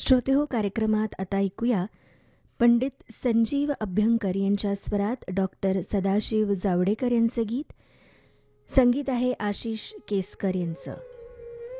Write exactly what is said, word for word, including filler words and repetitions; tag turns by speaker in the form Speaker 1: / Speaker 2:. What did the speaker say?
Speaker 1: श्रोतेहो, कार्यक्रमात आता ऐकूया पंडित संजीव अभ्यंकर यांच्या स्वरात डॉक्टर सदाशिव जावडेकर यांचे गीत. संगीत आहे आशिष केसकर यांचं.